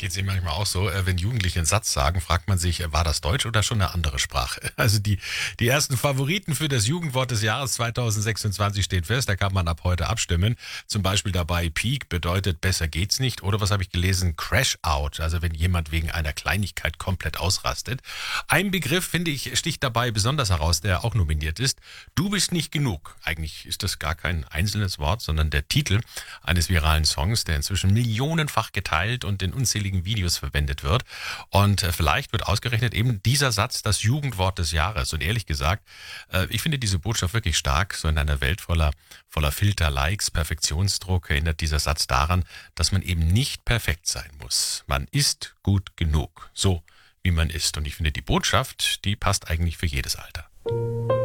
Geht es Ihnen manchmal auch so, wenn Jugendliche einen Satz sagen, fragt man sich, war das Deutsch oder schon eine andere Sprache? Also die ersten Favoriten für das Jugendwort des Jahres 2026 stehen fest, da kann man ab heute abstimmen. Zum Beispiel dabei Peak bedeutet besser geht's nicht oder was habe ich gelesen, Crash Out, also wenn jemand wegen einer Kleinigkeit komplett ausrastet. Ein Begriff, finde ich, sticht dabei besonders heraus, der auch nominiert ist. Du bist nicht genug. Eigentlich ist das gar kein einzelnes Wort, sondern der Titel eines viralen Songs, der inzwischen millionenfach geteilt und in unzähligen Videos verwendet wird. Und vielleicht wird ausgerechnet eben dieser Satz das Jugendwort des Jahres. Und ehrlich gesagt, ich finde diese Botschaft wirklich stark. So in einer Welt voller Filter, Likes, Perfektionsdruck erinnert dieser Satz daran, dass man eben nicht perfekt sein muss. Man ist gut genug, so wie man ist. Und ich finde, die Botschaft, die passt eigentlich für jedes Alter.